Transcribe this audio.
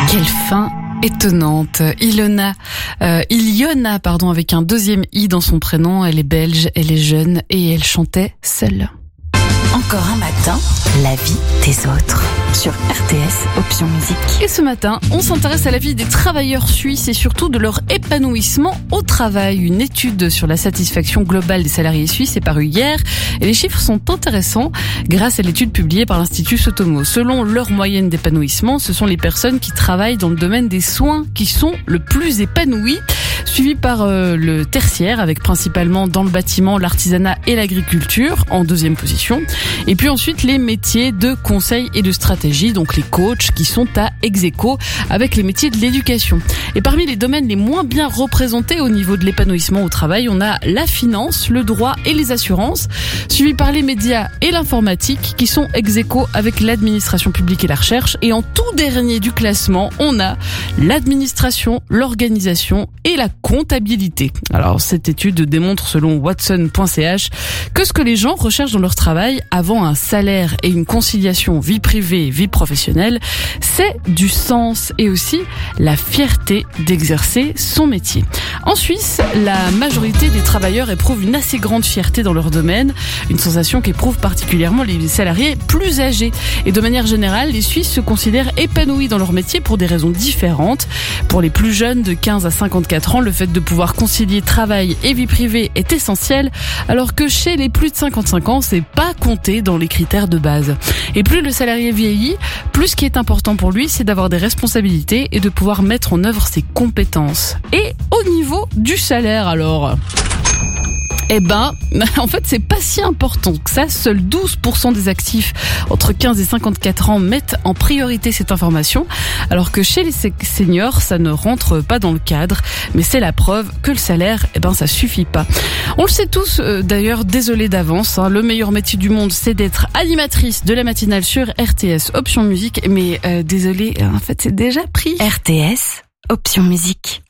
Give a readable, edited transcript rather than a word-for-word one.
Quelle fin étonnante. Ilyona, avec un deuxième i dans son prénom. Elle est belge, elle est jeune et elle chantait seule. Encore un matin, la vie des autres. Sur RTS, Option Musique. Et ce matin, on s'intéresse à la vie des travailleurs suisses et surtout de leur épanouissement au travail. Une étude sur la satisfaction globale des salariés suisses est parue hier et les chiffres sont intéressants grâce à l'étude publiée par l'Institut Sotomo. Selon leur moyenne d'épanouissement, ce sont les personnes qui travaillent dans le domaine des soins qui sont le plus épanouies, suivi par le tertiaire avec principalement dans le bâtiment, l'artisanat et l'agriculture en deuxième position. Et puis ensuite les métiers de conseil et de stratégie, donc les coachs qui sont à ex-aequo avec les métiers de l'éducation. Et parmi les domaines les moins bien représentés au niveau de l'épanouissement au travail, on a la finance, le droit et les assurances, suivi par les médias et l'informatique qui sont ex-aequo avec l'administration publique et la recherche. Et en tout dernier du classement, on a l'administration, l'organisation et la comptabilité. Alors cette étude démontre selon Watson.ch que ce que les gens recherchent dans leur travail avant un salaire et une conciliation vie privée et vie professionnelle, c'est du sens et aussi la fierté d'exercer son métier. En Suisse, la majorité des travailleurs éprouvent une assez grande fierté dans leur domaine, une sensation qu'éprouvent particulièrement les salariés plus âgés. Et de manière générale, les Suisses se considèrent épanouis dans leur métier pour des raisons différentes. Pour les plus jeunes de 15 à 54 ans, le fait de pouvoir concilier travail et vie privée est essentiel, alors que chez les plus de 55 ans, c'est pas compté dans les critères de base. Et plus le salarié vieillit, plus ce qui est important pour lui, c'est d'avoir des responsabilités et de pouvoir mettre en œuvre ses compétences. Et au niveau du salaire, alors... en fait, c'est pas si important que ça. Seuls 12% des actifs entre 15 et 54 ans mettent en priorité cette information, alors que chez les seniors, ça ne rentre pas dans le cadre. Mais c'est la preuve que le salaire, ça suffit pas. On le sait tous, d'ailleurs, désolé d'avance. Le meilleur métier du monde, c'est d'être animatrice de la matinale sur RTS Option Musique. Mais désolé, en fait, c'est déjà pris. RTS, Option Musique.